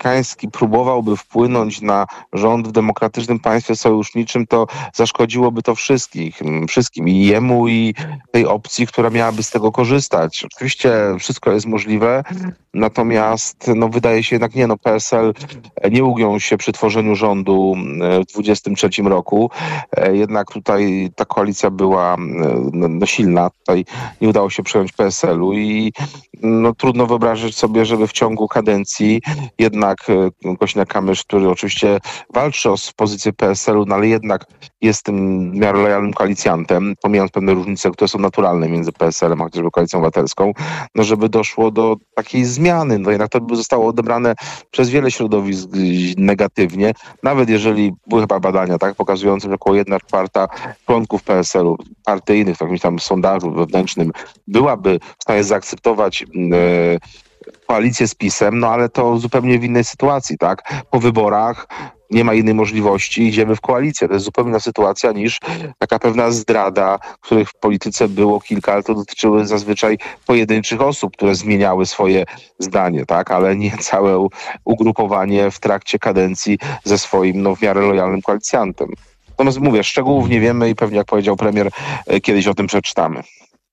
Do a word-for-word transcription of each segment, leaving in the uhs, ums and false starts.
amerykański próbowałby wpłynąć na rząd w demokratycznym państwie sojuszniczym, to zaszkodziłoby to wszystkich, wszystkim, i jemu, i tej opcji, która miałaby z tego korzystać. Oczywiście wszystko jest możliwe, natomiast no, wydaje się jednak nie, no P S L nie ugiął się przy tworzeniu rządu w dwudziestym trzecim roku. Jednak tutaj ta koalicja była no, no, silna. Tutaj nie udało się przejąć P S L u i no, trudno wyobrazić sobie, żeby w ciągu kadencji jednak Kosiniak-Kamysz, który oczywiście walczy o pozycję P S L u, no ale jednak jest tym w miarę lojalnym koalicjantem, pomijając pewne różnice, które są naturalne między P S L em a chociażby Koalicją Obywatelską, no żeby doszło do takiej zmiany. No jednak to by zostało odebrane przez wiele środowisk negatywnie, nawet jeżeli były chyba badania, tak, pokazujące, że około jedna czwarta członków P S L u, partyjnych, w jakimś tam sondażu wewnętrznym, byłaby w stanie zaakceptować yy, koalicję z PiS-em, no ale to zupełnie w innej sytuacji, tak? Po wyborach nie ma innej możliwości, idziemy w koalicję. To jest zupełnie inna sytuacja niż taka pewna zdrada, których w polityce było kilka, ale to dotyczyły zazwyczaj pojedynczych osób, które zmieniały swoje zdanie, tak? Ale nie całe ugrupowanie w trakcie kadencji ze swoim, no w miarę lojalnym koalicjantem. Natomiast mówię, szczegółów nie wiemy i pewnie, jak powiedział premier, kiedyś o tym przeczytamy.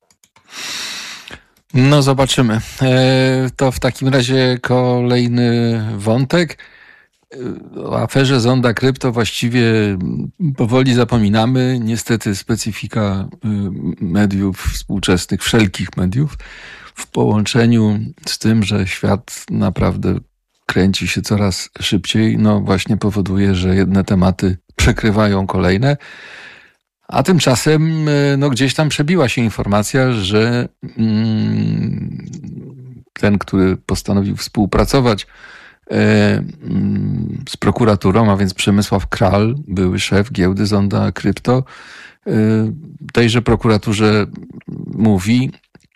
No zobaczymy. E, to w takim razie kolejny wątek. O aferze Zonda Krypto właściwie powoli zapominamy. Niestety specyfika mediów współczesnych, wszelkich mediów, w połączeniu z tym, że świat naprawdę kręci się coraz szybciej, no właśnie powoduje, że jedne tematy przekrywają kolejne. A tymczasem no, gdzieś tam przebiła się informacja, że mm, ten, który postanowił współpracować e, mm, z prokuraturą, a więc Przemysław Kral, były szef giełdy Zonda Krypto, e, tejże prokuraturze mówi,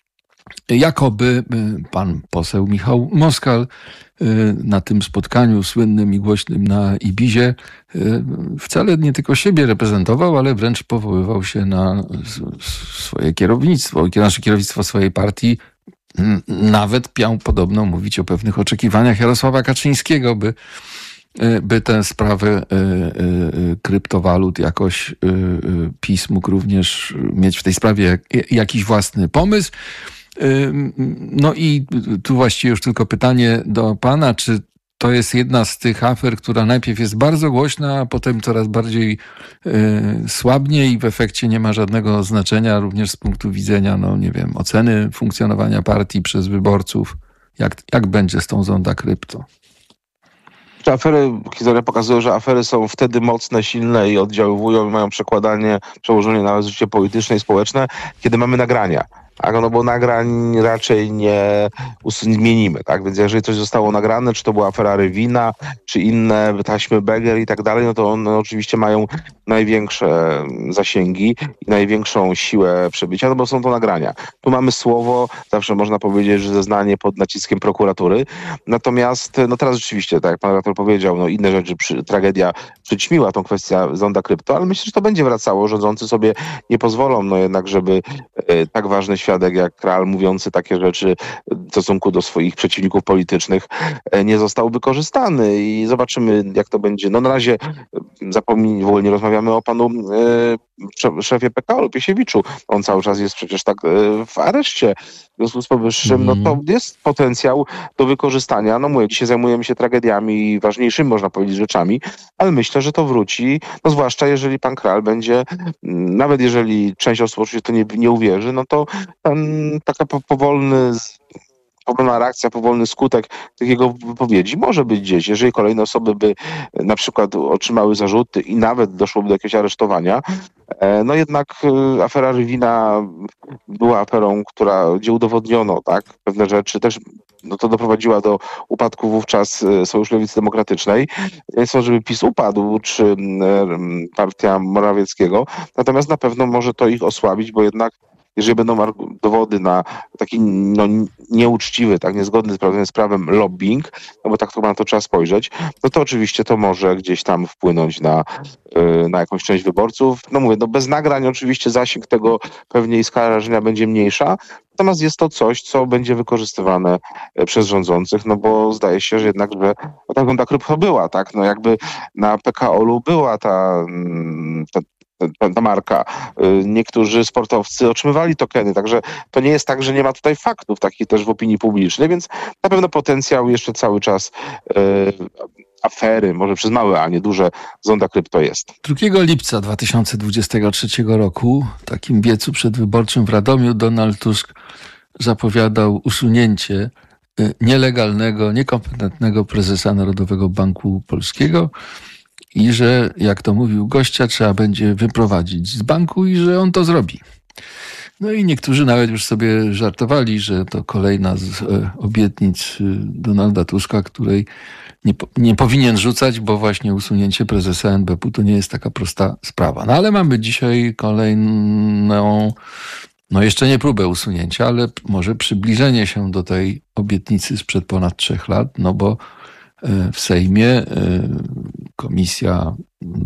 jakoby pan poseł Michał Moskal na tym spotkaniu słynnym i głośnym na Ibizie wcale nie tylko siebie reprezentował, ale wręcz powoływał się na swoje kierownictwo, nasze kierownictwo swojej partii. Nawet miał podobno mówić o pewnych oczekiwaniach Jarosława Kaczyńskiego, by, by tę sprawę kryptowalut jakoś PiS mógł również mieć w tej sprawie jakiś własny pomysł. No i tu właściwie już tylko pytanie do pana, czy to jest jedna z tych afer, która najpierw jest bardzo głośna, a potem coraz bardziej y, słabnie i w efekcie nie ma żadnego znaczenia, również z punktu widzenia, no nie wiem, oceny funkcjonowania partii przez wyborców. Jak, jak będzie z tą Zonda Krypto? Afery, historia pokazuje, że afery są wtedy mocne, silne i oddziaływują i mają przekładanie, przełożenie na życie polityczne i społeczne, kiedy mamy nagrania. Tak, no bo nagrań raczej nie zmienimy, tak? Więc jeżeli coś zostało nagrane, czy to była afera Rywina, czy inne taśmy Beger i tak dalej, no to one oczywiście mają największe zasięgi i największą siłę przebicia, no bo są to nagrania. Tu mamy słowo, zawsze można powiedzieć, że zeznanie pod naciskiem prokuratury. Natomiast, no teraz rzeczywiście, tak jak pan redaktor powiedział, no inne rzeczy, przy, tragedia przyćmiła tą kwestię Zonda Krypto, ale myślę, że to będzie wracało. Rządzący sobie nie pozwolą, no jednak, żeby e, tak ważny świadek jak Kral mówiący takie rzeczy w stosunku do swoich przeciwników politycznych nie został wykorzystany i zobaczymy, jak to będzie. No na razie zapomnij, w ogóle nie rozmawiamy o panu e, szefie P K O, Piesiewiczu. On cały czas jest przecież tak e, w areszcie. W związku z powyższym, mm. no to jest potencjał do wykorzystania. No mówię, dzisiaj zajmujemy się tragediami i ważniejszymi, można powiedzieć, rzeczami, ale myślę, że to wróci, no zwłaszcza jeżeli pan Kral będzie, nawet jeżeli część osób oczywiście to nie, nie uwierzy, no to tam taka powolny powolna reakcja, powolny skutek tych jego wypowiedzi może być gdzieś. Jeżeli kolejne osoby by na przykład otrzymały zarzuty i nawet doszłoby do jakiegoś aresztowania, no jednak afera Rywina była aferą, która, gdzie udowodniono, tak, pewne rzeczy, też no to doprowadziła do upadku wówczas Sojuszu Lewicy Demokratycznej. Nie chcę, żeby PiS upadł, czy partia Morawieckiego, natomiast na pewno może to ich osłabić, bo jednak jeżeli będą dowody na taki no, nieuczciwy, tak, niezgodny z prawem lobbying, no bo tak to na to trzeba spojrzeć, no to oczywiście to może gdzieś tam wpłynąć na, na jakąś część wyborców. No mówię, no bez nagrań oczywiście zasięg tego pewnie i skala rażenia będzie mniejsza, natomiast jest to coś, co będzie wykorzystywane przez rządzących, no bo zdaje się, że jednak, że no ta Wanda Krypto była, tak, no jakby na P K O L u była ta, ta Ta, ta marka. Niektórzy sportowcy otrzymywali tokeny, także to nie jest tak, że nie ma tutaj faktów takich też w opinii publicznej, więc na pewno potencjał jeszcze cały czas e, afery, może przez małe, a nie duże, Zonda Krypto jest. drugiego lipca dwa tysiące dwudziestego trzeciego roku, w takim wiecu przedwyborczym w Radomiu, Donald Tusk zapowiadał usunięcie nielegalnego, niekompetentnego prezesa Narodowego Banku Polskiego i że, jak to mówił gościa, trzeba będzie wyprowadzić z banku i że on to zrobi. No i niektórzy nawet już sobie żartowali, że to kolejna z obietnic Donalda Tuska, której nie, nie powinien rzucać, bo właśnie usunięcie prezesa N B P to nie jest taka prosta sprawa. No ale mamy dzisiaj kolejną, no jeszcze nie próbę usunięcia, ale może przybliżenie się do tej obietnicy sprzed ponad trzech lat, no bo w Sejmie Komisja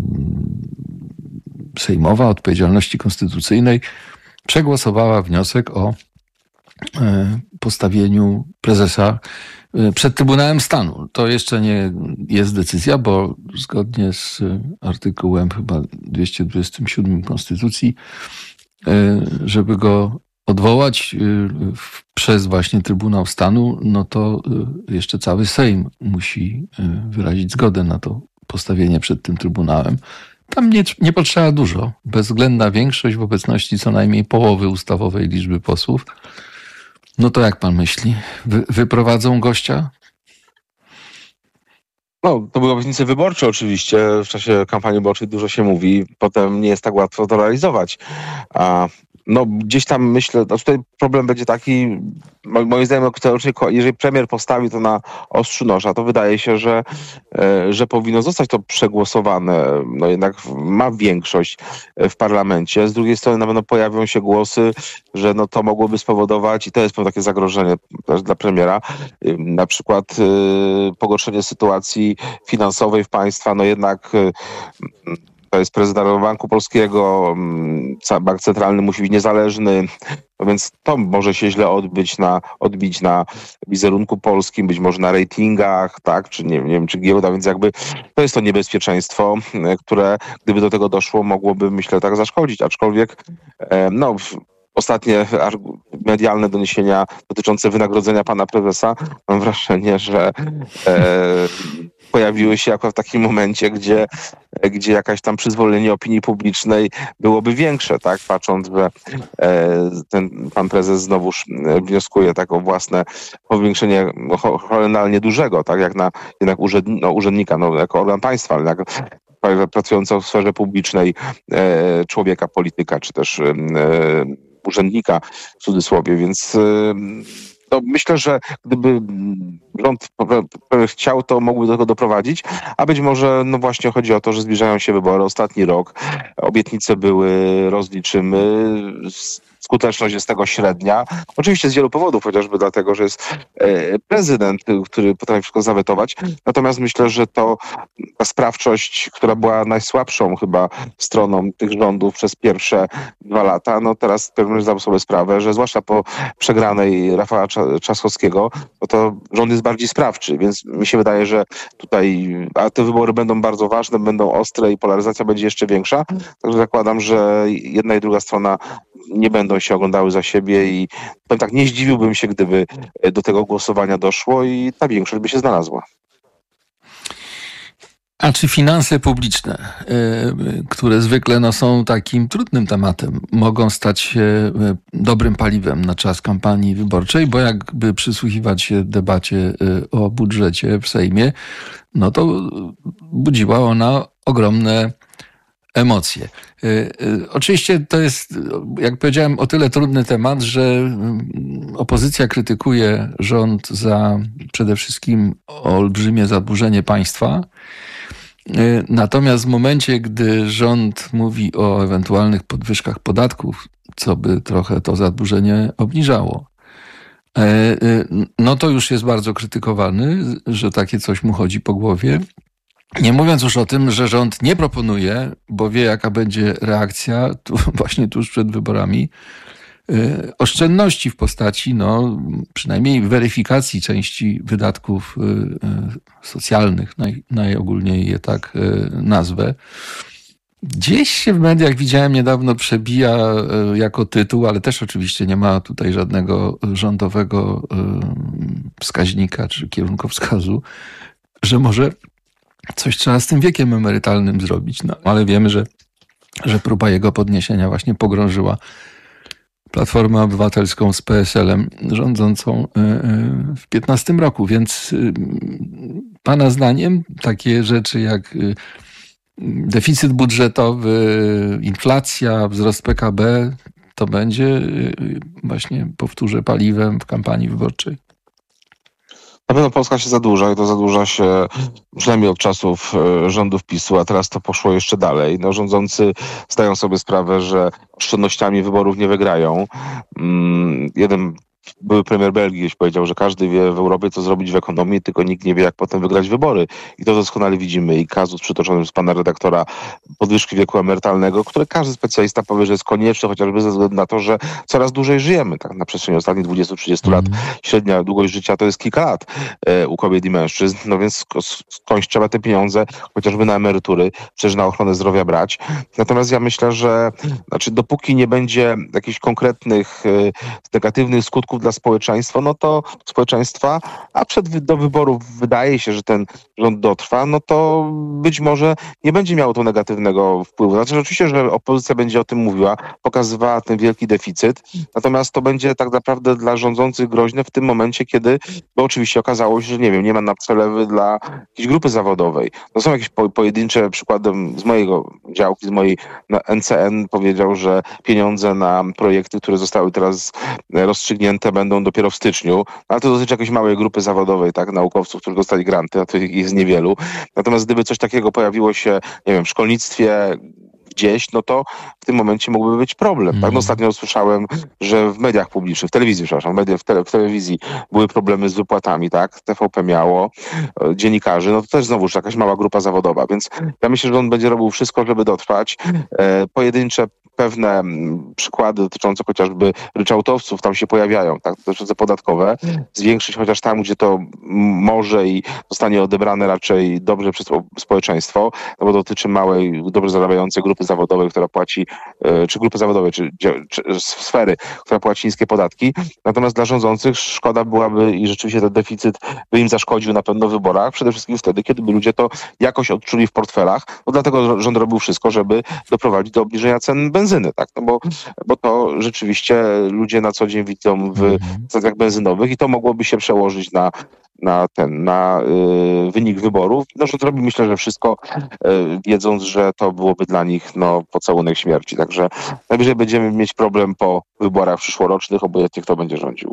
Sejmowa Odpowiedzialności Konstytucyjnej przegłosowała wniosek o postawieniu prezesa przed Trybunałem Stanu. To jeszcze nie jest decyzja, bo zgodnie z artykułem chyba dwieście dwudziestym siódmym Konstytucji, żeby go odwołać przez właśnie Trybunał Stanu, no to jeszcze cały Sejm musi wyrazić zgodę na to postawienie przed tym Trybunałem. Tam nie, nie potrzeba dużo. Bezwzględna większość w obecności co najmniej połowy ustawowej liczby posłów. No to jak pan myśli? Wy, wyprowadzą gościa? No, to były obietnice wyborcze oczywiście. W czasie kampanii wyborczej dużo się mówi. Potem nie jest tak łatwo to realizować. A no gdzieś tam myślę, no tutaj problem będzie taki, moim zdaniem, jeżeli premier postawi to na ostrzu noża, to wydaje się, że, że powinno zostać to przegłosowane. No jednak ma większość w parlamencie. Z drugiej strony na pewno pojawią się głosy, że no to mogłoby spowodować, i to jest pewne takie zagrożenie też dla premiera, na przykład pogorszenie sytuacji finansowej w państwa, no jednak to jest prezes Narodowego Banku Polskiego, bank centralny musi być niezależny, no więc to może się źle odbyć na, odbić na wizerunku polskim, być może na ratingach, tak, czy nie, nie wiem, czy giełda, więc jakby to jest to niebezpieczeństwo, które gdyby do tego doszło, mogłoby, myślę, tak zaszkodzić, aczkolwiek no ostatnie medialne doniesienia dotyczące wynagrodzenia pana prezesa, mam wrażenie, że e, pojawiły się akurat w takim momencie, gdzie, gdzie jakaś tam przyzwolenie opinii publicznej byłoby większe, tak? Patrząc, że e, ten pan prezes znowuż wnioskuje tak o własne powiększenie horrendalnie dużego, tak? Jak na jednak urzędnika, no, urzędnika, no, jako organ państwa, ale jak pracującego w sferze publicznej e, człowieka, polityka, czy też e, urzędnika w cudzysłowie, więc no, myślę, że gdyby rząd chciał, to mógłby do tego doprowadzić, a być może no właśnie chodzi o to, że zbliżają się wybory, ostatni rok, obietnice były, rozliczymy, skuteczność jest tego średnia. Oczywiście z wielu powodów, chociażby dlatego, że jest prezydent, który potrafi wszystko zawetować. Natomiast myślę, że to ta sprawczość, która była najsłabszą chyba stroną tych rządów przez pierwsze dwa lata, no teraz pewnie zdam sobie sprawę, że zwłaszcza po przegranej Rafała Trzaskowskiego, no to rząd jest bardziej sprawczy, więc mi się wydaje, że tutaj, a te wybory będą bardzo ważne, będą ostre i polaryzacja będzie jeszcze większa. Także zakładam, że jedna i druga strona nie będą się oglądały za siebie i powiem tak, nie zdziwiłbym się, gdyby do tego głosowania doszło i ta większość by się znalazła. A czy finanse publiczne, które zwykle no, są takim trudnym tematem, mogą stać się dobrym paliwem na czas kampanii wyborczej? Bo jakby przysłuchiwać się debacie o budżecie w Sejmie, no to budziła ona ogromne emocje. Oczywiście to jest, jak powiedziałem, o tyle trudny temat, że opozycja krytykuje rząd za przede wszystkim olbrzymie zadłużenie państwa Natomiast w momencie, gdy rząd mówi o ewentualnych podwyżkach podatków, co by trochę to zadłużenie obniżało, no to już jest bardzo krytykowany, że takie coś mu chodzi po głowie. Nie mówiąc już o tym, że rząd nie proponuje, bo wie, jaka będzie reakcja tu, właśnie tuż przed wyborami, oszczędności w postaci, no, przynajmniej weryfikacji części wydatków socjalnych, naj, najogólniej je tak nazwę. Gdzieś się w mediach widziałem niedawno przebija jako tytuł, ale też oczywiście nie ma tutaj żadnego rządowego wskaźnika czy kierunkowskazu, że może coś trzeba z tym wiekiem emerytalnym zrobić. No, ale wiemy, że, że próba jego podniesienia właśnie pogrążyła Platformę Obywatelską z P S L-em rządzącą w piętnastym roku. Więc pana zdaniem takie rzeczy jak deficyt budżetowy, inflacja, wzrost P K B to będzie właśnie, powtórzę, paliwem w kampanii wyborczej? Na pewno Polska się zadłuża i to zadłuża się przynajmniej od czasów rządów PiSu, a teraz to poszło jeszcze dalej. No, rządzący zdają sobie sprawę, że oszczędnościami wyborów nie wygrają. Mm, jeden były premier Belgii gdzieś powiedział, że każdy wie w Europie, co zrobić w ekonomii, tylko nikt nie wie, jak potem wygrać wybory. I to doskonale widzimy. I kazus przytoczony przez pana redaktora podwyżki wieku emerytalnego, które każdy specjalista powie, że jest konieczny, chociażby ze względu na to, że coraz dłużej żyjemy. Tak, na przestrzeni ostatnich dwudziestu do trzydziestu mm. lat średnia długość życia to jest kilka lat e, u kobiet i mężczyzn. No więc skądś trzeba te pieniądze chociażby na emerytury, przecież na ochronę zdrowia brać. Natomiast ja myślę, że znaczy, dopóki nie będzie jakichś konkretnych e, negatywnych skutków dla społeczeństwa, no to społeczeństwa, a przed do wyborów wydaje się, że ten rząd dotrwa, no to być może nie będzie miało to negatywnego wpływu. Znaczy, że oczywiście, że opozycja będzie o tym mówiła, pokazywała ten wielki deficyt, natomiast to będzie tak naprawdę dla rządzących groźne w tym momencie, kiedy, bo oczywiście okazało się, że nie wiem, nie ma na przelewy dla jakiejś grupy zawodowej. No są jakieś po, pojedyncze przykłady z mojego działki, z mojej N C N powiedział, że pieniądze na projekty, które zostały teraz rozstrzygnięte, będą dopiero w styczniu, ale to dotyczy jakiejś małej grupy zawodowej, tak, naukowców, którzy dostali granty, a to jest niewielu. Natomiast gdyby coś takiego pojawiło się, nie wiem, w szkolnictwie gdzieś, no to w tym momencie mógłby być problem. Mm. Tak, no ostatnio usłyszałem, że w mediach publicznych, w telewizji, przepraszam, w, media, w, tele, w telewizji były problemy z wypłatami, tak, T V P miało, e, dziennikarzy, no to też znowuż jakaś mała grupa zawodowa, więc ja myślę, że on będzie robił wszystko, żeby dotrwać. E, pojedyncze pewne przykłady dotyczące chociażby ryczałtowców tam się pojawiają, tak, dotyczące podatkowe, zwiększyć chociaż tam, gdzie to może i zostanie odebrane raczej dobrze przez społeczeństwo, no bo dotyczy małej, dobrze zarabiającej grupy zawodowej, która płaci, czy grupy zawodowej, czy, czy sfery, która płaci niskie podatki. Natomiast dla rządzących szkoda byłaby i rzeczywiście ten deficyt by im zaszkodził na pewno w wyborach, przede wszystkim wtedy, kiedy by ludzie to jakoś odczuli w portfelach. No dlatego rząd robił wszystko, żeby doprowadzić do obniżenia cen benzyny, tak? No bo, bo to rzeczywiście ludzie na co dzień widzą w stacjach benzynowych i to mogłoby się przełożyć na na ten, na y, wynik wyborów. No, rząd robi, myślę, że wszystko, y, wiedząc, że to byłoby dla nich, no, pocałunek śmierci. Także najwyżej będziemy mieć problem po wyborach przyszłorocznych, obojętnie kto będzie rządził.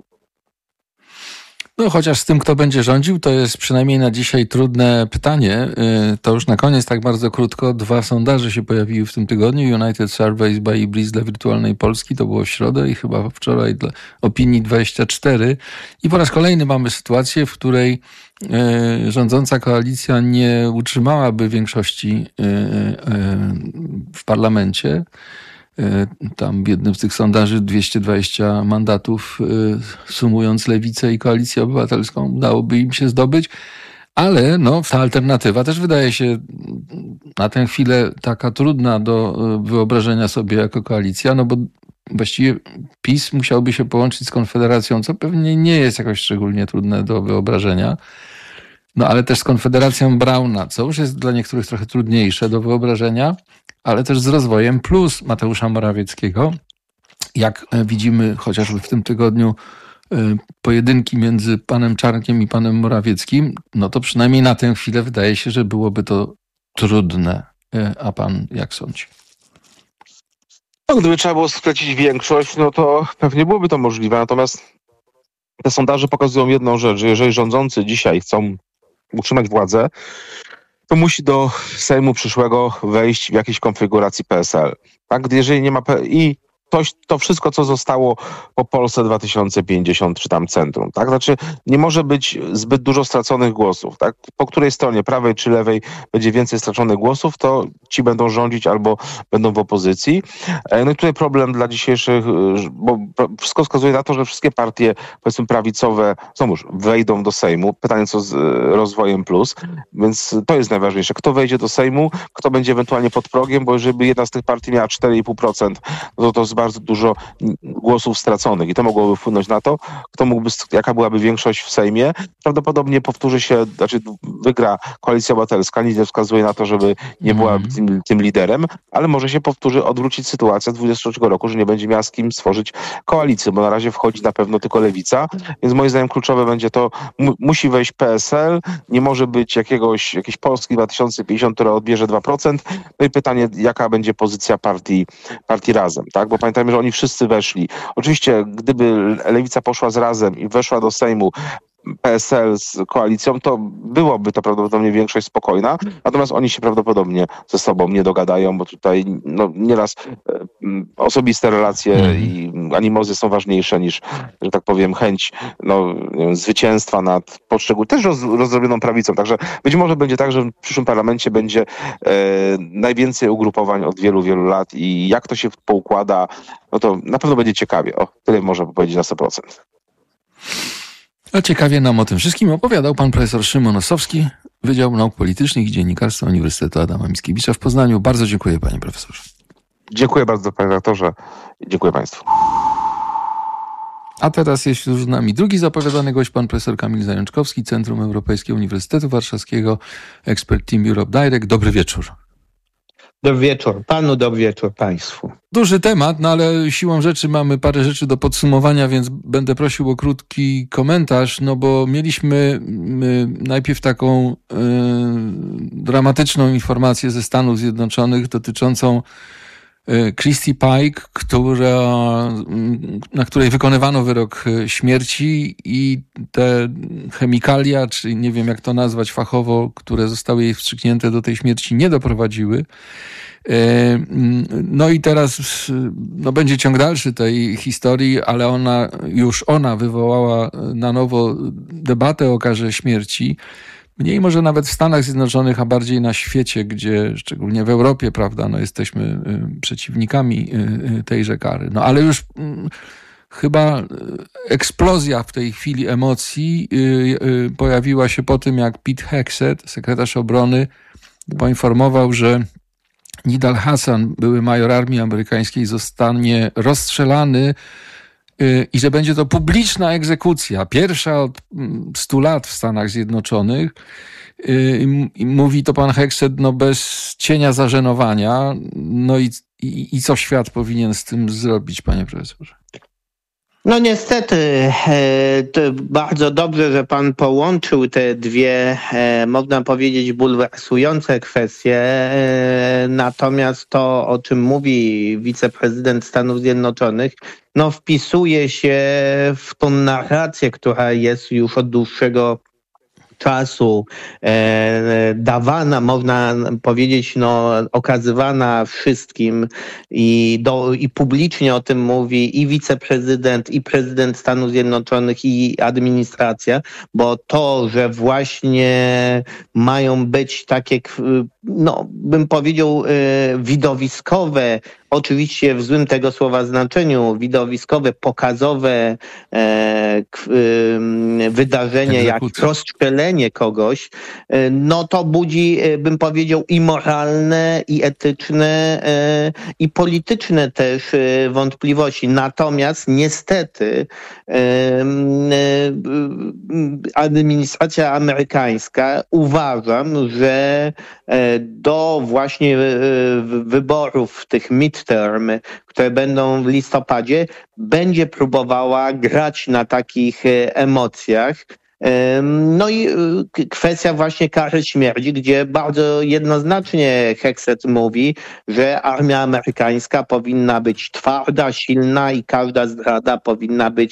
No chociaż z tym, kto będzie rządził, to jest przynajmniej na dzisiaj trudne pytanie. To już na koniec, tak bardzo krótko, dwa sondaże się pojawiły w tym tygodniu. United Surveys by Ibris dla Wirtualnej Polski, to było w środę i chyba wczoraj dla Opinii dwadzieścia cztery. I po raz kolejny mamy sytuację, w której rządząca koalicja nie utrzymałaby większości w parlamencie. Tam w jednym z tych sondaży dwieście dwadzieścia mandatów, sumując Lewicę i Koalicję Obywatelską, udałoby im się zdobyć, ale no, ta alternatywa też wydaje się na tę chwilę taka trudna do wyobrażenia sobie jako koalicja, no bo właściwie PiS musiałby się połączyć z Konfederacją, co pewnie nie jest jakoś szczególnie trudne do wyobrażenia. No ale też z Konfederacją Brauna, co już jest dla niektórych trochę trudniejsze do wyobrażenia, ale też z rozwojem plus Mateusza Morawieckiego. Jak widzimy chociażby w tym tygodniu pojedynki między panem Czarnkiem i panem Morawieckim, no to przynajmniej na tę chwilę wydaje się, że byłoby to trudne. A pan jak sądzi? No, gdyby trzeba było sklecić większość, no to pewnie byłoby to możliwe. Natomiast te sondaże pokazują jedną rzecz, że jeżeli rządzący dzisiaj chcą utrzymać władzę, to to musi do Sejmu przyszłego wejść w jakiejś konfiguracji P S L. Tak? Gdy jeżeli nie ma P- i to, to wszystko, co zostało po Polsce dwa tysiące pięćdziesiąt czy tam centrum, tak? Znaczy nie może być zbyt dużo straconych głosów, tak? Po której stronie, prawej czy lewej, będzie więcej straconych głosów, to ci będą rządzić albo będą w opozycji. No i tutaj problem dla dzisiejszych, bo wszystko wskazuje na to, że wszystkie partie, powiedzmy prawicowe, znowuż wejdą do Sejmu. Pytanie, co z rozwojem plus, więc to jest najważniejsze. Kto wejdzie do Sejmu, kto będzie ewentualnie pod progiem, bo jeżeli jedna z tych partii miała cztery i pół procent, no to to jest bardzo dużo głosów straconych i to mogłoby wpłynąć na to, kto mógłby, jaka byłaby większość w Sejmie. Prawdopodobnie powtórzy się, znaczy wygra Koalicja Obywatelska, nic nie wskazuje na to, żeby nie była mm. tym, tym liderem, ale może się powtórzy, odwrócić sytuacja z dwudziestego trzeciego roku, że nie będzie miała z kim stworzyć koalicji, bo na razie wchodzi na pewno tylko Lewica, więc moim zdaniem kluczowe będzie to, mu, musi wejść P S L, nie może być jakiegoś, jakiejś Polski dwa tysiące pięćdziesiąt, która odbierze dwa procent. No i pytanie, jaka będzie pozycja partii, partii Razem, tak? Bo pamiętajmy, że oni wszyscy weszli. Oczywiście, gdyby Lewica poszła z Razem i weszła do Sejmu P S L z koalicją, to byłoby to prawdopodobnie większość spokojna, natomiast oni się prawdopodobnie ze sobą nie dogadają, bo tutaj no, nieraz e, osobiste relacje mm. i animozy są ważniejsze niż, że tak powiem, chęć no, nie wiem, zwycięstwa nad poszczególną, też roz, rozdrobioną prawicą. Także być może będzie tak, że w przyszłym parlamencie będzie e, najwięcej ugrupowań od wielu, wielu lat i jak to się poukłada, no to na pewno będzie ciekawie. O, tyle można powiedzieć na sto procent. A ciekawie nam o tym wszystkim opowiadał pan profesor Szymon Ossowski, Wydział Nauk Politycznych i Dziennikarstwa Uniwersytetu Adama Mickiewicza w Poznaniu. Bardzo dziękuję, panie profesorze. Dziękuję bardzo, panie redaktorze. Dziękuję państwu. A teraz jest już z nami drugi zapowiadany gość, pan profesor Kamil Zajączkowski, Centrum Europejskiego Uniwersytetu Warszawskiego, ekspert Team Europe Direct. Dobry wieczór. Dobry wieczór panu, dobry wieczór państwu. Duży temat, no ale siłą rzeczy mamy parę rzeczy do podsumowania, więc będę prosił o krótki komentarz, no bo mieliśmy najpierw taką y, dramatyczną informację ze Stanów Zjednoczonych dotyczącą y, Christy Pike, która, na której wykonywano wyrok śmierci i te chemikalia, czy nie wiem jak to nazwać fachowo, które zostały jej wstrzyknięte do tej śmierci, nie doprowadziły. No i teraz no, będzie ciąg dalszy tej historii, ale ona już ona wywołała na nowo debatę o karze śmierci. Mniej może nawet w Stanach Zjednoczonych, a bardziej na świecie, gdzie szczególnie w Europie, prawda, no, jesteśmy przeciwnikami tejże kary. No ale już chyba eksplozja w tej chwili emocji pojawiła się po tym, jak Pete Hegseth, sekretarz obrony, poinformował, że Nidal Hasan, były major armii amerykańskiej, zostanie rozstrzelany i że będzie to publiczna egzekucja, pierwsza od stu lat w Stanach Zjednoczonych. I mówi to pan Hegseth no bez cienia zażenowania. No i, i, i co świat powinien z tym zrobić, panie profesorze? No niestety, to bardzo dobrze, że pan połączył te dwie, można powiedzieć, bulwersujące kwestie. Natomiast to, o czym mówi wiceprezydent Stanów Zjednoczonych, no wpisuje się w tą narrację, która jest już od dłuższego czasu e, dawana, można powiedzieć, no, okazywana wszystkim i, do, i publicznie o tym mówi i wiceprezydent, i prezydent Stanów Zjednoczonych, i administracja, bo to, że właśnie mają być takie, no, bym powiedział, e, widowiskowe, oczywiście w złym tego słowa znaczeniu, widowiskowe, pokazowe e, k, e, wydarzenie, jak rozstrzelenie kogoś, e, no to budzi, e, bym powiedział, i moralne, i etyczne, e, i polityczne też e, wątpliwości. Natomiast niestety e, e, administracja amerykańska, uważam, że e, do właśnie e, wyborów tych mid term, które będą w listopadzie, będzie próbowała grać na takich emocjach. No i kwestia właśnie kary śmierci, gdzie bardzo jednoznacznie Hegseth mówi, że armia amerykańska powinna być twarda, silna i każda zdrada powinna być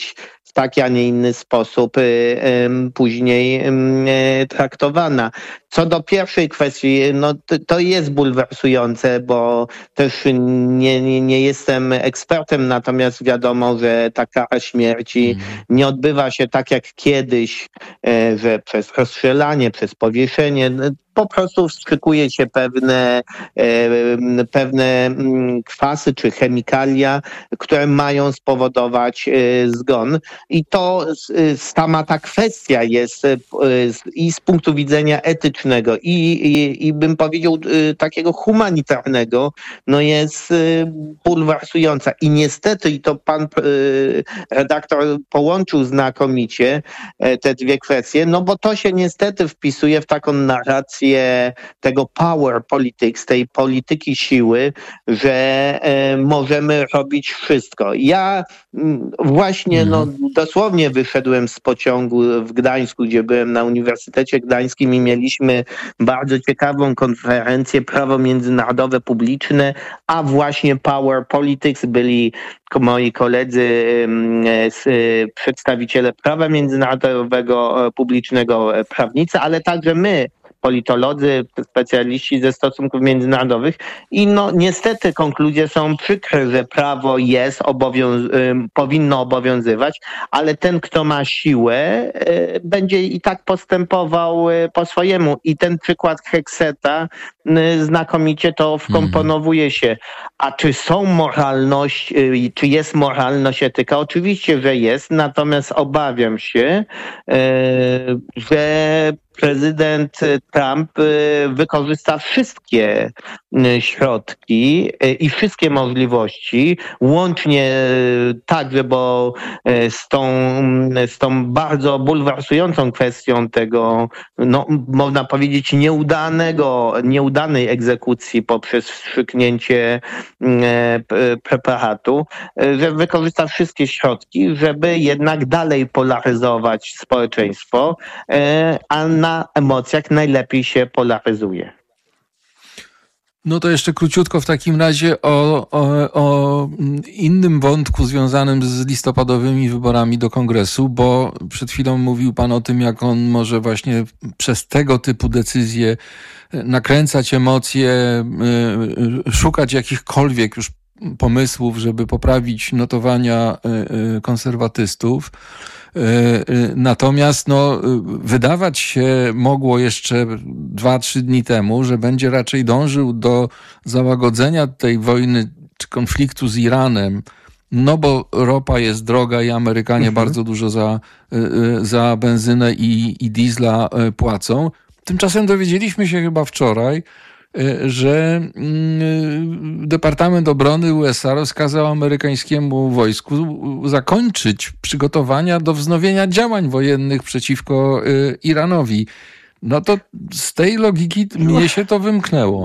w taki, a nie inny sposób później traktowana. Co do pierwszej kwestii, no to jest bulwersujące, bo też nie, nie, nie jestem ekspertem, natomiast wiadomo, że ta kara śmierci mm. nie odbywa się tak jak kiedyś, że przez rozstrzelanie, przez powieszenie, po prostu wstrzykuje się pewne, pewne kwasy czy chemikalia, które mają spowodować zgon. I to sama ta kwestia jest i z punktu widzenia etycznego i, i, i bym powiedział takiego humanitarnego, no jest bulwersująca. I niestety, i to pan redaktor połączył znakomicie te dwie kwestie, no bo to się niestety wpisuje w taką narrację tego power politics, tej polityki siły, że e, możemy robić wszystko. Ja m, właśnie no, dosłownie wyszedłem z pociągu w Gdańsku, gdzie byłem na Uniwersytecie Gdańskim i mieliśmy bardzo ciekawą konferencję Prawo międzynarodowe publiczne, a właśnie power politics byli moi koledzy, przedstawiciele prawa międzynarodowego, publicznego, prawnicy, ale także my, politolodzy, specjaliści ze stosunków międzynarodowych i no niestety konkluzje są przykre, że prawo jest, obowiąz- powinno obowiązywać, ale ten, kto ma siłę, będzie i tak postępował po swojemu. I ten przykład Hekseta znakomicie to wkomponowuje się. A czy są moralność, czy jest moralność, etyka? Oczywiście, że jest, natomiast obawiam się, że prezydent Trump wykorzysta wszystkie środki i wszystkie możliwości, łącznie także, bo z tą, z tą bardzo bulwersującą kwestią tego, no, można powiedzieć, nieudanego, nieudanej egzekucji poprzez wstrzyknięcie preparatu, że wykorzysta wszystkie środki, żeby jednak dalej polaryzować społeczeństwo, a na emocjach najlepiej się polaryzuje. No to jeszcze króciutko w takim razie o, o, o innym wątku związanym z listopadowymi wyborami do Kongresu, bo przed chwilą mówił pan o tym, jak on może właśnie przez tego typu decyzje nakręcać emocje, szukać jakichkolwiek już pomysłów, żeby poprawić notowania konserwatystów. Natomiast no, wydawać się mogło jeszcze dwa, trzy dni temu, że będzie raczej dążył do załagodzenia tej wojny czy konfliktu z Iranem, no bo ropa jest droga i Amerykanie mhm. bardzo dużo za, za benzynę i, i diesla płacą. Tymczasem dowiedzieliśmy się chyba wczoraj, że Departament Obrony U S A rozkazał amerykańskiemu wojsku zakończyć przygotowania do wznowienia działań wojennych przeciwko Iranowi. No to z tej logiki mnie się to wymknęło.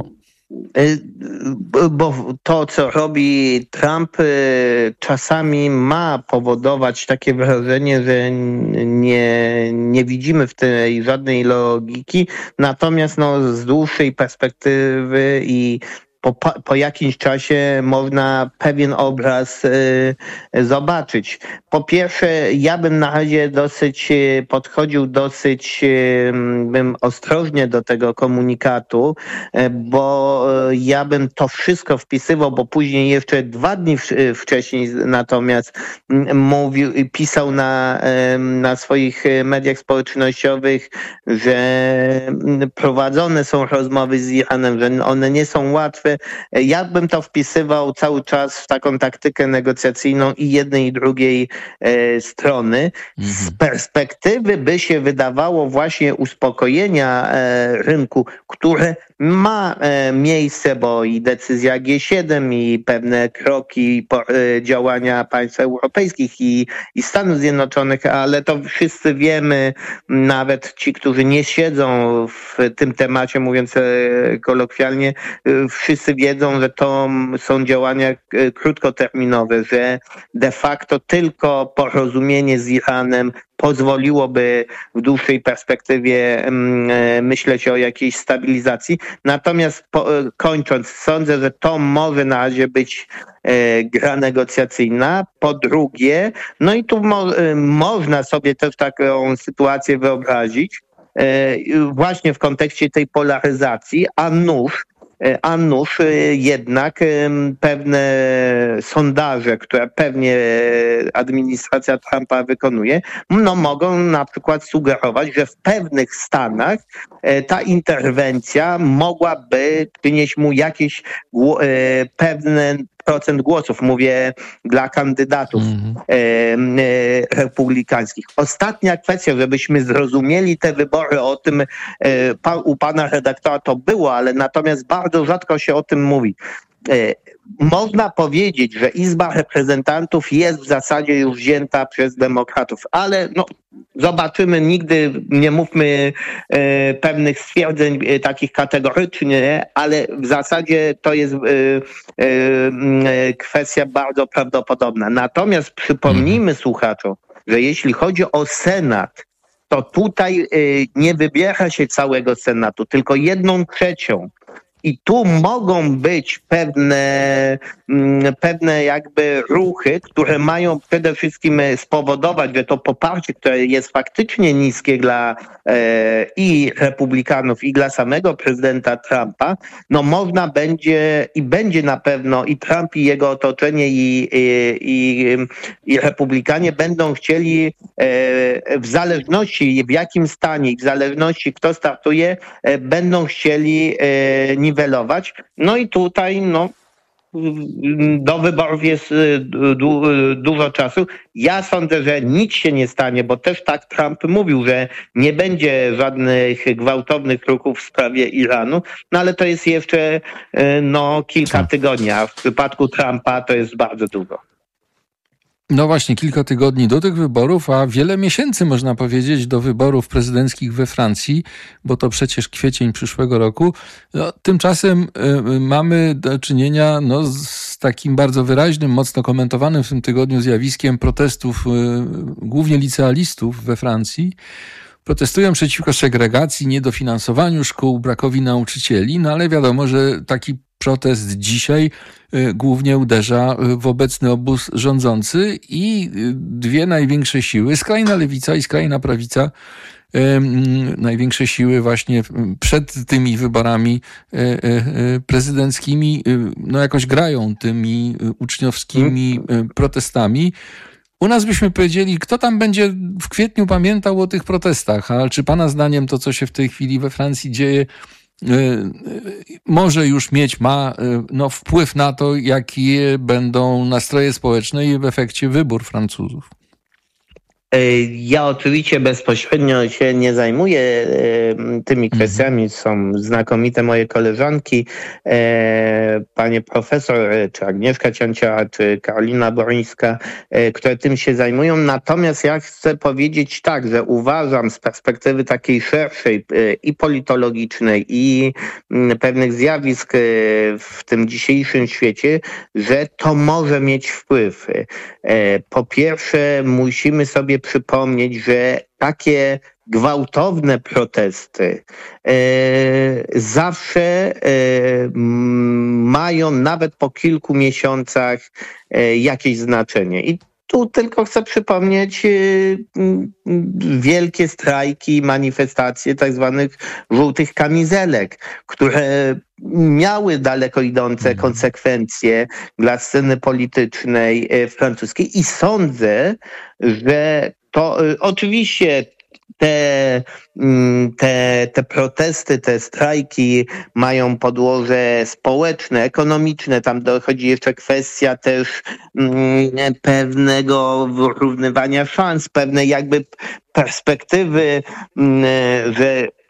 Bo to, co robi Trump, czasami ma powodować takie wrażenie, że nie, nie widzimy w tej żadnej logiki, natomiast no, z dłuższej perspektywy i Po, po jakimś czasie można pewien obraz y, zobaczyć. Po pierwsze, ja bym na razie dosyć podchodził dosyć y, bym ostrożnie do tego komunikatu, y, bo y, ja bym to wszystko wpisywał, bo później jeszcze dwa dni w, wcześniej natomiast y, mówił, pisał na, y, na swoich mediach społecznościowych, że y, prowadzone są rozmowy z Iranem, że one nie są łatwe. Ja bym to wpisywał cały czas w taką taktykę negocjacyjną i jednej i drugiej e, strony. Mhm. Z perspektywy by się wydawało właśnie uspokojenia e, rynku, które ma e, miejsce, bo i decyzja G siedem i pewne kroki po, e, działania państw europejskich i, i Stanów Zjednoczonych, ale to wszyscy wiemy, nawet ci, którzy nie siedzą w tym temacie, mówiąc e, kolokwialnie, e, wszyscy wszyscy wiedzą, że to są działania krótkoterminowe, że de facto tylko porozumienie z Iranem pozwoliłoby w dłuższej perspektywie myśleć o jakiejś stabilizacji. Natomiast po, kończąc, sądzę, że to może na razie być gra negocjacyjna. Po drugie, no i tu mo, można sobie też taką sytuację wyobrazić, właśnie w kontekście tej polaryzacji, a nuż A nuż jednak pewne sondaże, które pewnie administracja Trumpa wykonuje, no mogą na przykład sugerować, że w pewnych stanach ta interwencja mogłaby przynieść mu jakieś pewne procent głosów, mówię dla kandydatów mm. e, republikańskich. Ostatnia kwestia, żebyśmy zrozumieli te wybory, o tym e, pa, u pana redaktora to było, ale natomiast bardzo rzadko się o tym mówi. E, Można powiedzieć, że Izba Reprezentantów jest w zasadzie już wzięta przez demokratów, ale no, zobaczymy, nigdy nie mówmy e, pewnych stwierdzeń e, takich kategorycznie, ale w zasadzie to jest e, e, kwestia bardzo prawdopodobna. Natomiast przypomnijmy słuchaczom, że jeśli chodzi o Senat, to tutaj e, nie wybiera się całego Senatu, tylko jedną trzecią. I tu mogą być pewne, pewne jakby ruchy, które mają przede wszystkim spowodować, że to poparcie, które jest faktycznie niskie dla e, i republikanów, i dla samego prezydenta Trumpa, no można będzie i będzie na pewno i Trump, i jego otoczenie, i, i, i, i republikanie będą chcieli e, w zależności w jakim stanie, i w zależności kto startuje, e, będą chcieli e, niwelować. No i tutaj no, do wyborów jest du, dużo czasu. Ja sądzę, że nic się nie stanie, bo też tak Trump mówił, że nie będzie żadnych gwałtownych ruchów w sprawie Iranu, no ale to jest jeszcze no, kilka tygodni, a w przypadku Trumpa to jest bardzo długo. No właśnie, kilka tygodni do tych wyborów, a wiele miesięcy można powiedzieć do wyborów prezydenckich we Francji, bo to przecież kwiecień przyszłego roku. No, tymczasem y, mamy do czynienia no, z takim bardzo wyraźnym, mocno komentowanym w tym tygodniu zjawiskiem protestów y, głównie licealistów we Francji. Protestują przeciwko segregacji, niedofinansowaniu szkół, brakowi nauczycieli, no ale wiadomo, że taki protest dzisiaj y, głównie uderza w obecny obóz rządzący i dwie największe siły, skrajna lewica i skrajna prawica, y, y, największe siły właśnie przed tymi wyborami y, y, prezydenckimi, y, no jakoś grają tymi uczniowskimi y, protestami. U nas byśmy powiedzieli, kto tam będzie w kwietniu pamiętał o tych protestach, a czy pana zdaniem to, co się w tej chwili we Francji dzieje, może już mieć, ma no, wpływ na to, jakie będą nastroje społeczne i w efekcie wybór Francuzów? Ja oczywiście bezpośrednio się nie zajmuję tymi kwestiami. Są znakomite moje koleżanki, panie profesor, czy Agnieszka Cianciara, czy Karolina Borońska, które tym się zajmują. Natomiast ja chcę powiedzieć tak, że uważam z perspektywy takiej szerszej i politologicznej, i pewnych zjawisk w tym dzisiejszym świecie, że to może mieć wpływ. Po pierwsze, musimy sobie przypomnieć, że takie gwałtowne protesty e, zawsze e, mają nawet po kilku miesiącach e, jakieś znaczenie. I tu tylko chcę przypomnieć e, wielkie strajki, manifestacje tak zwanych żółtych kamizelek, które miały daleko idące konsekwencje dla sceny politycznej francuskiej i sądzę, że to oczywiście te, te, te protesty, te strajki mają podłoże społeczne, ekonomiczne, tam dochodzi jeszcze kwestia też mm, pewnego wyrównywania szans, pewnej jakby perspektywy, mm, że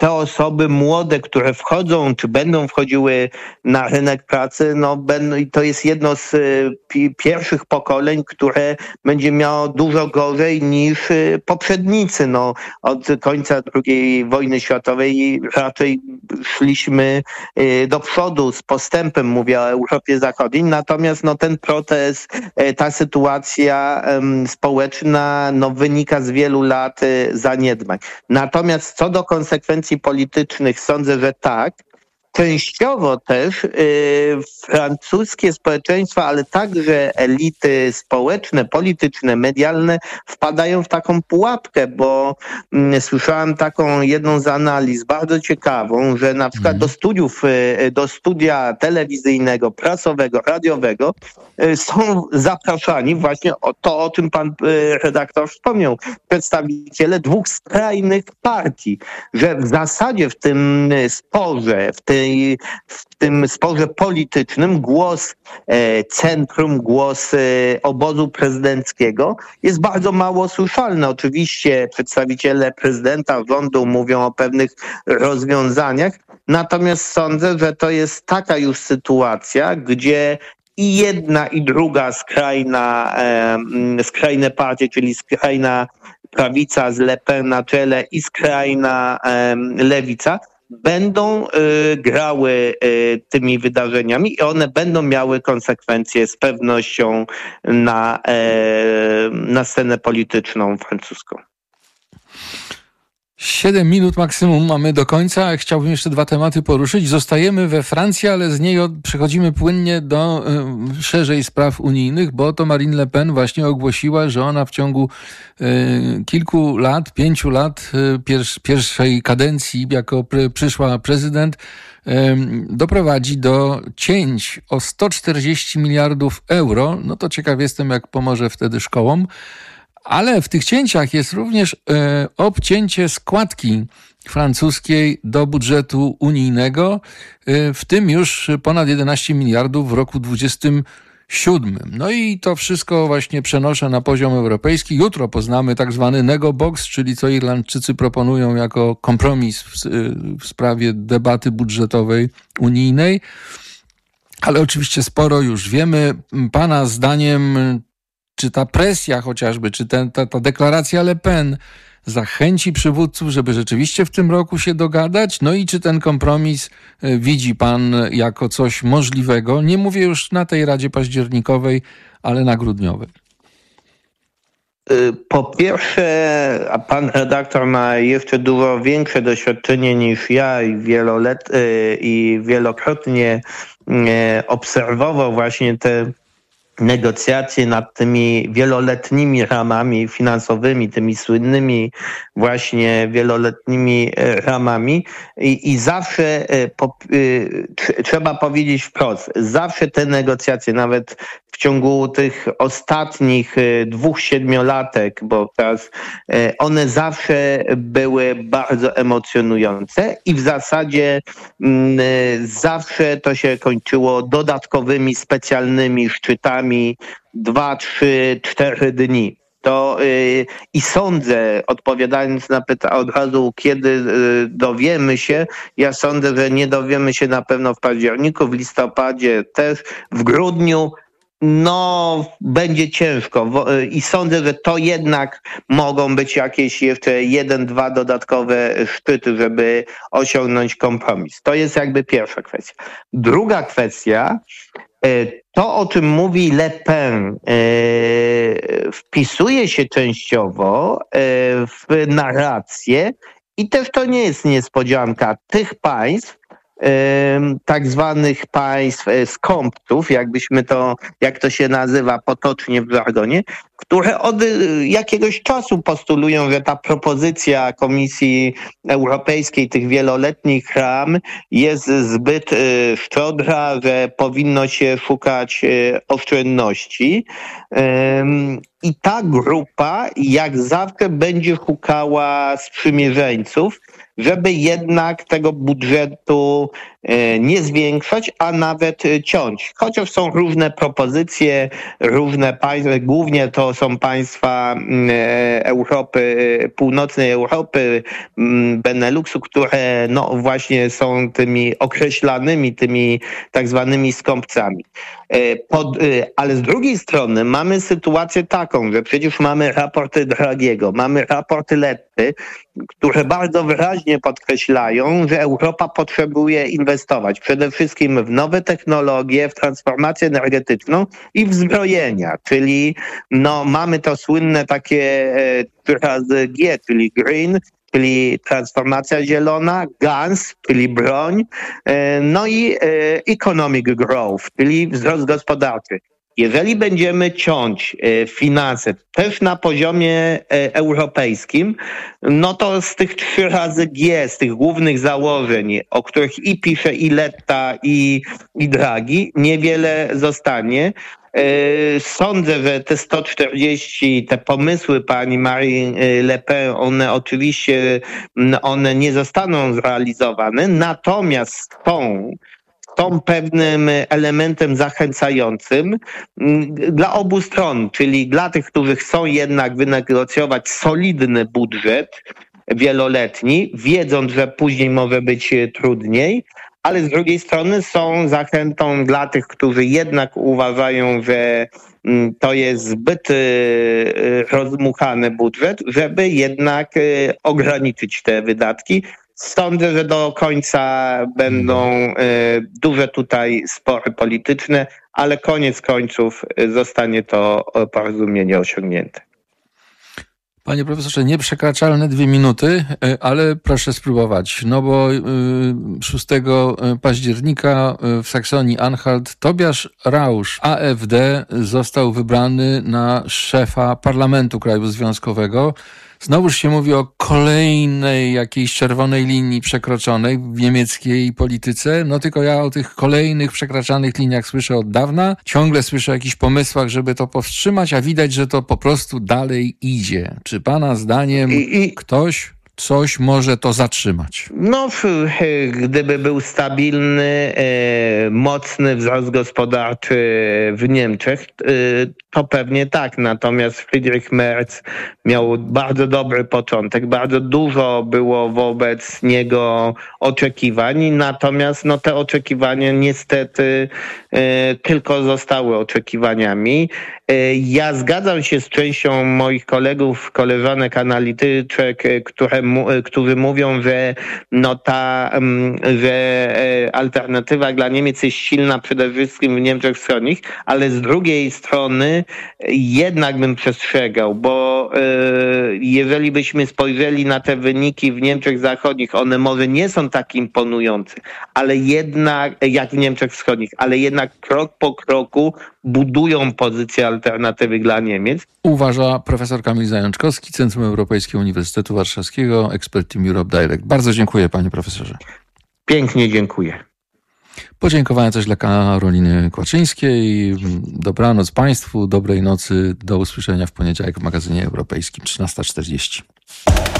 te osoby młode, które wchodzą, czy będą wchodziły na rynek pracy, no będą, i to jest jedno z pi- pierwszych pokoleń, które będzie miało dużo gorzej niż poprzednicy. No, od końca drugiej wojny światowej raczej szliśmy do przodu z postępem, mówię o Europie Zachodniej, natomiast no, ten protest, ta sytuacja um, społeczna no, wynika z wielu lat zaniedbań. Natomiast co do konsekwencji politycznych, sądzę, że tak. Częściowo też y, francuskie społeczeństwa, ale także elity społeczne, polityczne, medialne wpadają w taką pułapkę, bo y, słyszałem taką jedną z analiz bardzo ciekawą, że na przykład mm. do studiów, y, do studia telewizyjnego, prasowego, radiowego y, są zapraszani właśnie o to, o czym pan y, redaktor wspomniał, przedstawiciele dwóch skrajnych partii, że w zasadzie w tym sporze, w tym w tym sporze politycznym głos e, centrum, głos e, obozu prezydenckiego jest bardzo mało słyszalny. Oczywiście przedstawiciele prezydenta, rządu mówią o pewnych rozwiązaniach, natomiast sądzę, że to jest taka już sytuacja, gdzie i jedna, i druga skrajna, e, skrajne partie, czyli skrajna prawica z Le Pen na czele i skrajna e, lewica, będą y, grały y, tymi wydarzeniami i one będą miały konsekwencje z pewnością na, y, na scenę polityczną francuską. Siedem minut maksimum mamy do końca. Chciałbym jeszcze dwa tematy poruszyć. Zostajemy we Francji, ale z niej przechodzimy płynnie do y, szerzej spraw unijnych, bo to Marine Le Pen właśnie ogłosiła, że ona w ciągu y, kilku lat, pięciu lat y, pier- pierwszej kadencji jako pr- przyszła prezydent y, doprowadzi do cięć o sto czterdzieści miliardów euro. No to ciekaw jestem, jak pomoże wtedy szkołom. Ale w tych cięciach jest również e, obcięcie składki francuskiej do budżetu unijnego, e, w tym już ponad jedenaście miliardów w roku dwudziestym siódmym. No i to wszystko właśnie przenoszę na poziom europejski. Jutro poznamy tak zwany nego box, czyli co Irlandczycy proponują jako kompromis w, w sprawie debaty budżetowej unijnej. Ale oczywiście sporo już wiemy. Pana zdaniem, czy ta presja chociażby, czy ten, ta, ta deklaracja Le Pen zachęci przywódców, żeby rzeczywiście w tym roku się dogadać? No i czy ten kompromis widzi pan jako coś możliwego? Nie mówię już na tej Radzie Październikowej, ale na grudniowej. Po pierwsze, a pan redaktor ma jeszcze dużo większe doświadczenie niż ja i, wielolet, i wielokrotnie obserwował właśnie te negocjacje nad tymi wieloletnimi ramami finansowymi, tymi słynnymi właśnie wieloletnimi ramami i, i zawsze po, y, trzeba powiedzieć wprost, zawsze te negocjacje, nawet w ciągu tych ostatnich dwóch siedmiolatek, bo teraz one zawsze były bardzo emocjonujące i w zasadzie y, zawsze to się kończyło dodatkowymi, specjalnymi szczytami dwa, trzy, cztery dni. To yy, i sądzę, odpowiadając na pytanie od razu, kiedy yy, dowiemy się, ja sądzę, że nie dowiemy się na pewno w październiku, w listopadzie też, w grudniu. No, będzie ciężko i sądzę, że to jednak mogą być jakieś jeszcze jeden, dwa dodatkowe szczyty, żeby osiągnąć kompromis. To jest jakby pierwsza kwestia. Druga kwestia, to o czym mówi Le Pen, wpisuje się częściowo w narrację i też to nie jest niespodzianka tych państw, tak zwanych państw skąpców, jakbyśmy to, jak to się nazywa potocznie w żargonie, które od jakiegoś czasu postulują, że ta propozycja Komisji Europejskiej tych wieloletnich ram jest zbyt szczodra, że powinno się szukać oszczędności. i ta grupa jak zawsze będzie szukała sprzymierzeńców, żeby jednak tego budżetu nie zwiększać, a nawet ciąć. Chociaż są różne propozycje, różne państwa, głównie to są państwa Europy, północnej Europy, Beneluxu, które no właśnie są tymi określanymi, tymi tak zwanymi skąpcami. Pod, ale z drugiej strony mamy sytuację taką, że przecież mamy raporty Draghiego, mamy raporty Letty, które bardzo wyraźnie podkreślają, że Europa potrzebuje inwestować przede wszystkim w nowe technologie, w transformację energetyczną i w zbrojenia, czyli no, mamy to słynne takie trzy razy G, czyli green, czyli transformacja zielona, guns, czyli broń, no i economic growth, czyli wzrost gospodarczy. Jeżeli będziemy ciąć finanse też na poziomie europejskim, no to z tych trzy razy G, z tych głównych założeń, o których i pisze i Letta, i, i Draghi, niewiele zostanie. Sądzę, że te sto czterdzieści, te pomysły pani Marine Le Pen, one oczywiście one nie zostaną zrealizowane, natomiast są są pewnym elementem zachęcającym dla obu stron, czyli dla tych, którzy chcą jednak wynegocjować solidny budżet wieloletni, wiedząc, że później może być trudniej, ale z drugiej strony są zachętą dla tych, którzy jednak uważają, że to jest zbyt rozdmuchany budżet, żeby jednak ograniczyć te wydatki. Sądzę, że do końca będą duże tutaj spory polityczne, ale koniec końców zostanie to porozumienie osiągnięte. Panie profesorze, nieprzekraczalne dwie minuty, ale proszę spróbować, no bo szóstego października w Saksonii-Anhalt Tobiasz Rausch, A F D, został wybrany na szefa Parlamentu Kraju Związkowego. Znowuż się mówi o kolejnej jakiejś czerwonej linii przekroczonej w niemieckiej polityce. No tylko ja o tych kolejnych przekraczanych liniach słyszę od dawna. Ciągle słyszę o jakichś pomysłach, żeby to powstrzymać, a widać, że to po prostu dalej idzie. Czy pana zdaniem I, i... ktoś coś może to zatrzymać? No, gdyby był stabilny, mocny wzrost gospodarczy w Niemczech, to pewnie tak. Natomiast Friedrich Merz miał bardzo dobry początek, bardzo dużo było wobec niego oczekiwań, natomiast no, te oczekiwania niestety tylko zostały oczekiwaniami. Ja zgadzam się z częścią moich kolegów, koleżanek analityczek, które, którzy mówią, że no ta, że alternatywa dla Niemiec jest silna przede wszystkim w Niemczech Wschodnich, ale z drugiej strony jednak bym przestrzegał, bo jeżeli byśmy spojrzeli na te wyniki w Niemczech Zachodnich, one może nie są tak imponujące, ale jednak, jak w Niemczech Wschodnich, ale jednak krok po kroku budują pozycję alternatywy dla Niemiec. Uważa profesor Kamil Zajączkowski, Centrum Europejskiego Uniwersytetu Warszawskiego, ekspert Team Europe Direct. Bardzo dziękuję, panie profesorze. Pięknie dziękuję. Podziękowania też dla Karoliny Kłaczyńskiej. Dobranoc państwu, dobrej nocy, do usłyszenia w poniedziałek w magazynie europejskim trzynasta czterdzieści.